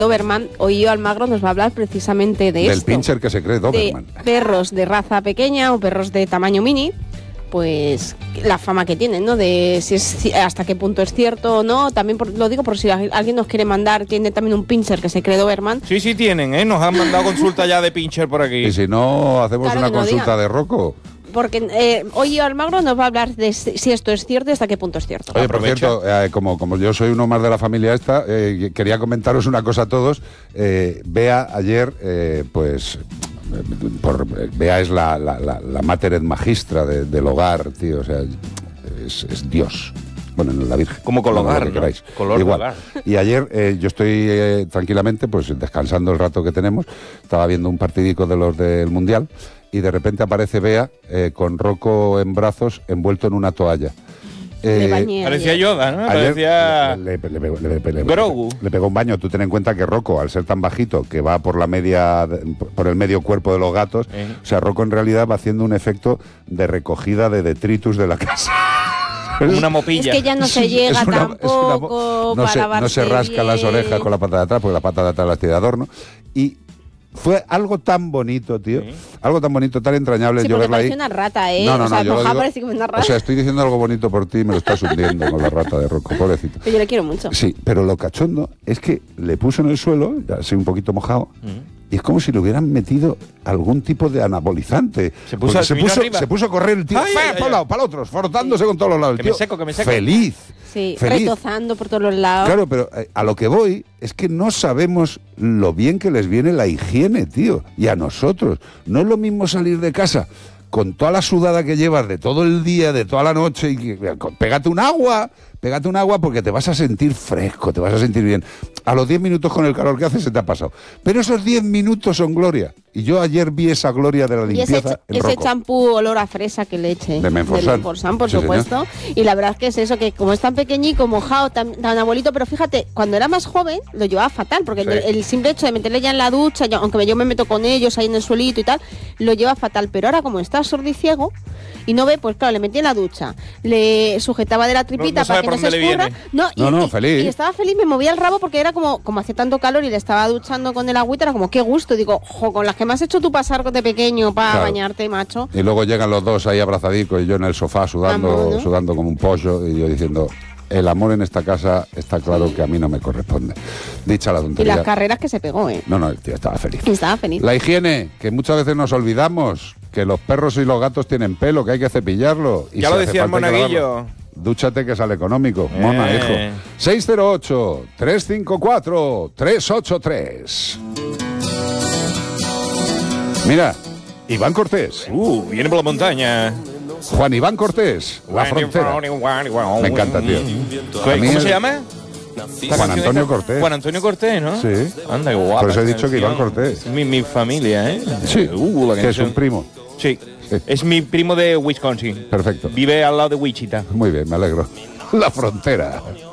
Doberman, hoy Almagro nos va a hablar precisamente de del esto. Del pincher que se cree Doberman. De perros de raza pequeña o perros de tamaño mini, pues la fama que tienen, ¿no? De si es, hasta qué punto es cierto o no. También lo digo por si alguien nos quiere mandar, tiene también un pincher que se cree Doberman. Sí, tienen, ¿eh? Nos han mandado consulta ya de pincher por aquí. Y si no, hacemos una consulta de Rocco. Porque hoy Almagro nos va a hablar de si esto es cierto y hasta qué punto es cierto. Oye, por cierto, como yo soy uno más de la familia esta, quería comentaros una cosa a todos. Bea ayer, Bea es la mater et magistra del hogar, tío, o sea, es Dios. Bueno, en la Virgen. Como con hogar, lo que queráis. Color igual. hogar. Y ayer yo estoy tranquilamente, pues descansando el rato que tenemos, estaba viendo un partidico de los del Mundial y de repente aparece Bea con Rocco en brazos envuelto en una toalla. Parecía Yoda, ¿no? Parecía Grogu. Le pegó un baño. Tú ten en cuenta que Rocco, al ser tan bajito, que va por el medio cuerpo de los gatos, o sea, Rocco en realidad va haciendo un efecto de recogida de detritus de la casa. Una mopilla. Es que ya no se llega tampoco no se rasca las orejas con la pata de atrás, porque la pata de atrás la tiene de adorno. Y fue algo tan bonito, tío. Sí. Algo tan bonito, tan entrañable. Sí, yo verla ahí. Una rata, ¿eh? No, o sea, yo lo digo, parece como una rata. O sea, estoy diciendo algo bonito por ti y me lo estás hundiendo con la rata de Rocco, pobrecito. Pero yo le quiero mucho. Sí, pero lo cachondo es que le puso en el suelo, ya así un poquito mojado, y es como si le hubieran metido algún tipo de anabolizante. Se puso a correr el tío, para un lado, para el otro, frotándose con todos los lados. Que me seco. Feliz. Sí, retozando por todos los lados. Claro, pero a lo que voy es que no sabemos lo bien que les viene la higiene, tío. Y a nosotros. No es lo mismo salir de casa con toda la sudada que llevas de todo el día, de toda la noche, y pégate un agua porque te vas a sentir fresco, te vas a sentir bien. A los 10 minutos con el calor que hace se te ha pasado. Pero esos 10 minutos son gloria. Y yo ayer vi esa gloria de la limpieza en Rocco. Ese champú olor a fresa que le eche. De Menforsan, por supuesto. Señor. Y la verdad es que es eso, que como es tan pequeñico, mojado, tan abuelito, pero fíjate, cuando era más joven lo llevaba fatal, porque el simple hecho de meterle ya en la ducha, aunque yo me meto con ellos ahí en el suelito y tal, lo lleva fatal. Pero ahora como está sordiciego y no ve, pues claro, le metí en la ducha, le sujetaba de la tripita para que no se escurra. Feliz. Y estaba feliz, me movía el rabo porque era como hacía tanto calor y le estaba duchando con el agüita, era como qué gusto. Digo, con las que me has hecho tú pasar de pequeño para bañarte, macho. Y luego llegan los dos ahí abrazadicos y yo en el sofá sudando como un pollo, y yo diciendo, el amor en esta casa está claro que a mí no me corresponde. Dicha la tontería. Y las carreras que se pegó, No, el tío estaba feliz. Estaba feliz. La higiene, que muchas veces nos olvidamos, que los perros y los gatos tienen pelo, que hay que cepillarlo. Y ya lo decía el monaguillo. Dúchate, que sale económico. Mona, hijo. 608-354-383. Mira, Iván Cortés. Viene por la montaña. Juan Iván Cortés, La Frontera. Me encanta, tío. ¿Cómo se llama? Juan Antonio Cortés. Juan Antonio Cortés, ¿no? Sí. Anda, qué guapa. Por eso he dicho que Iván Cortés. Mi familia, ¿eh? Sí. Que es un primo. Sí. Es mi primo de Wisconsin. Perfecto. Vive al lado de Wichita. Muy bien, me alegro. La Frontera.